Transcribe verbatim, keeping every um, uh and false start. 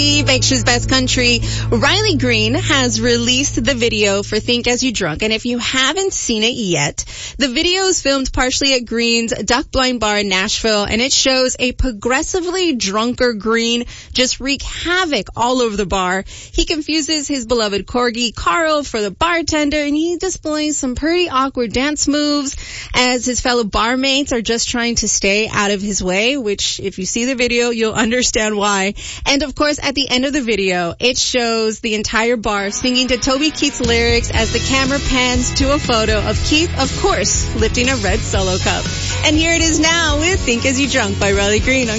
Bakersfield's Best Country, Riley Green has released the video for Think As You Drunk. And if you haven't seen it yet, the video is filmed partially at Green's Duck Blind Bar in Nashville, and it shows a progressively drunker Green just wreak havoc all over the bar. He confuses his beloved corgi, Carl, for the bartender, and he displays some pretty awkward dance moves as his fellow barmates are just trying to stay out of his way, which if you see the video, you'll understand why. And of course, at the end of the video, it shows the entire bar singing to Toby Keith's lyrics as the camera pans to a photo of Keith, of course, lifting a red Solo cup. And here it is now with Think As You Drunk by Riley Green on